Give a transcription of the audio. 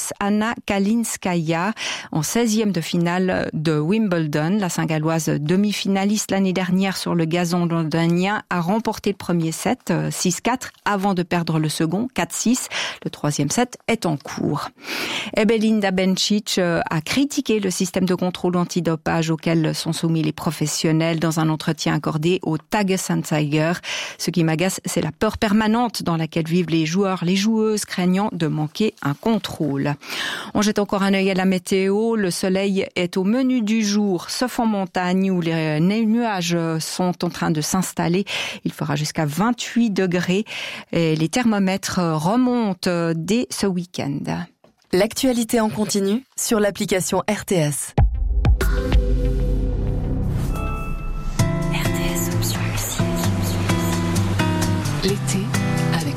face Anna Kalinskaya en 16e de finale de Wimbledon. La Saint-Galloise, demi-finaliste l'année dernière sur le gazon londonien, a remporté le premier set 6-4 avant de perdre le second 4-6. Le troisième set est en cours. Et Belinda Bencic a critiqué le système de contrôle antidopage auquel sont soumis les professionnels dans un entretien accordé au Tages-Anzeiger. Ce qui m'agace, c'est la peur permanente dans laquelle vivent les joueurs, les joueuses, craignant de manquer un contrôle. On jette encore un œil à la météo. Le soleil est au menu du jour, sauf en montagne où les nuages sont en train de s'installer. Il fera jusqu'à 28 degrés et les thermomètres remontent dès ce week-end. L'actualité en continu sur l'application RTS. RTS Option Musique. L'été